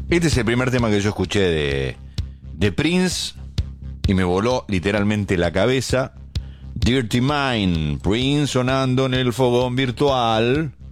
Este es el primer tema que yo escuché de Prince y me voló literalmente la cabeza. Dirty Mind, Prince sonando en el fogón virtual.